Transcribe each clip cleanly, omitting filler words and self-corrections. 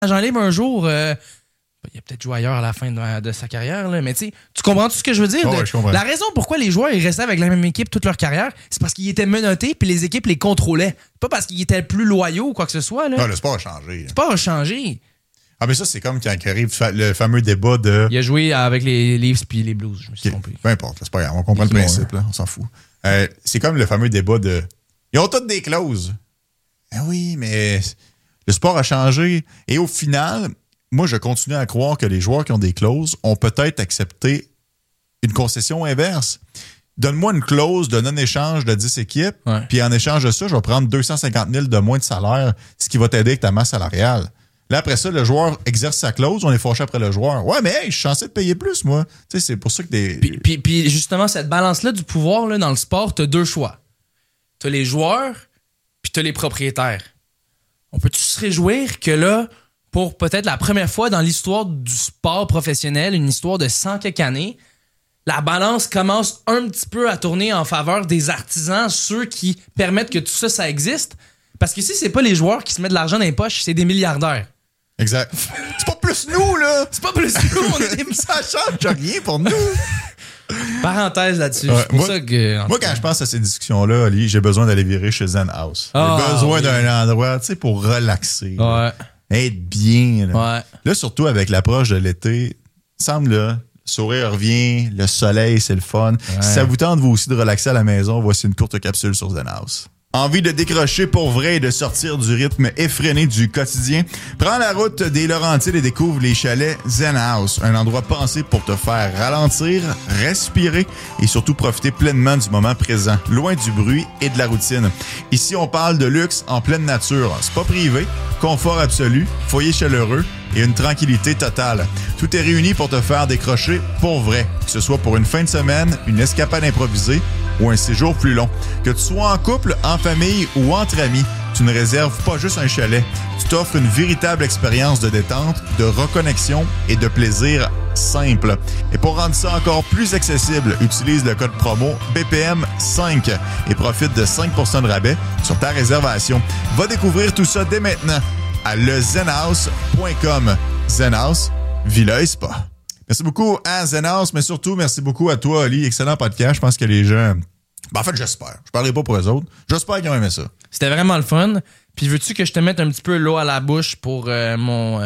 agent libre un jour. Il a peut-être joué ailleurs à la fin de sa carrière, là, mais tu comprends tout ce que je veux dire? Ouais, je comprends. La raison pourquoi les joueurs ils restaient avec la même équipe toute leur carrière, c'est parce qu'ils étaient menottés puis les équipes les contrôlaient. Pas parce qu'ils étaient plus loyaux ou quoi que ce soit. Là. Non, le sport a changé. Le sport a changé. Ah, mais ça, c'est comme quand arrive le fameux débat de... Il a joué avec les Leafs puis les Blues, je me suis trompé. Peu importe, c'est pas grave, on comprend le principe, là, on s'en fout. C'est comme le fameux débat de... Ils ont toutes des clauses. Ben oui, mais le sport a changé. Et au final... Moi, je continue à croire que les joueurs qui ont des clauses ont peut-être accepté une concession inverse. Donne-moi une clause de non-échange de 10 équipes, puis en échange de ça, je vais prendre 250 000 de moins de salaire, ce qui va t'aider avec ta masse salariale. Là, après ça, le joueur exerce sa clause, on est fâché après le joueur. Ouais, mais hey, je suis censé te payer plus, moi. Tu sais, c'est pour ça que des... Puis justement, cette balance-là du pouvoir là, dans le sport, t'as deux choix. T'as les joueurs, puis t'as les propriétaires. On peut-tu se réjouir que là... Pour peut-être la première fois dans l'histoire du sport professionnel, une histoire de 100 quelques années, la balance commence un petit peu à tourner en faveur des artisans, ceux qui permettent que tout ça, ça existe. Parce que si c'est pas les joueurs qui se mettent de l'argent dans les poches, c'est des milliardaires. Exact. C'est pas plus nous, là! C'est pas plus nous, on est des... Ça change rien pour nous! Parenthèse là-dessus. C'est pour ça que, moi, quand je pense à ces discussions-là, Ali, j'ai besoin d'aller virer chez Zen House. J'ai besoin d'un endroit, tu sais, pour relaxer. Ouais. Être bien. Là. Ouais. Là, surtout avec l'approche de l'été, il semble, là, le sourire revient, le soleil, c'est le fun. Ouais. Si ça vous tente, vous aussi, de relaxer à la maison, voici une courte capsule sur Zen House. Envie de décrocher pour vrai et de sortir du rythme effréné du quotidien? Prends la route des Laurentides et découvre les chalets Zen House, un endroit pensé pour te faire ralentir, respirer et surtout profiter pleinement du moment présent, loin du bruit et de la routine. Ici, on parle de luxe en pleine nature. Spa privé, confort absolu, foyer chaleureux et une tranquillité totale. Tout est réuni pour te faire décrocher pour vrai, que ce soit pour une fin de semaine, une escapade improvisée ou un séjour plus long. Que tu sois en couple, en famille ou entre amis, tu ne réserves pas juste un chalet. Tu t'offres une véritable expérience de détente, de reconnexion et de plaisir simple. Et pour rendre ça encore plus accessible, utilise le code promo BPM5 et profite de 5% de rabais sur ta réservation. Va découvrir tout ça dès maintenant à lezenhouse.com. Zenhouse, Villa et Spa. Merci beaucoup à Zenhouse, mais surtout, merci beaucoup à toi, Ali. Excellent podcast. Je pense que les gens... Ben, en fait, j'espère. Je parlerai pas pour eux autres. J'espère qu'ils ont aimé ça. C'était vraiment le fun. Puis veux-tu que je te mette un petit peu l'eau à la bouche pour mon...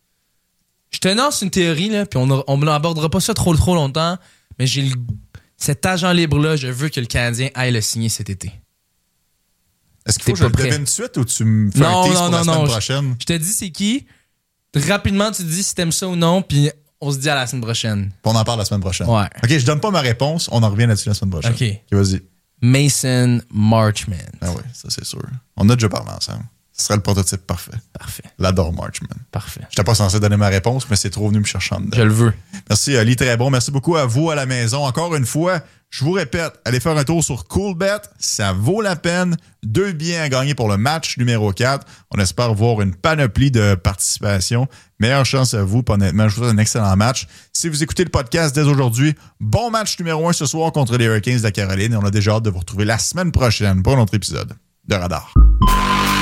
Je te lance une théorie, là, puis on n'abordera pas ça trop longtemps, mais j'ai cet agent libre-là, je veux que le Canadien aille le signer cet été. Est-ce qu'il faut que je le devine tout de suite ou tu me fais un tease pour la semaine prochaine? Je te dis c'est qui. Rapidement, tu te dis si t'aimes ça ou non, puis on se dit à la semaine prochaine. Puis on en parle la semaine prochaine. Ouais. OK, je donne pas ma réponse, on en revient là-dessus la semaine prochaine. OK, vas-y. Mason Marchment. Ah oui, ça c'est sûr. On a déjà parlé ensemble. Ce serait le prototype parfait. Parfait. L'adore Marchment. Parfait. J'étais pas censé donner ma réponse, mais c'est trop venu me chercher en dedans. Je le veux. Merci Ali, très bon. Merci beaucoup à vous à la maison. Encore une fois, je vous répète, allez faire un tour sur Coolbet. Ça vaut la peine. 2 billets à gagner pour le match numéro 4. On espère voir une panoplie de participation. Meilleure chance à vous. Honnêtement, je vous souhaite un excellent match. Si vous écoutez le podcast dès aujourd'hui, bon match numéro 1 ce soir contre les Hurricanes de la Caroline. Et on a déjà hâte de vous retrouver la semaine prochaine pour un autre épisode de Radar.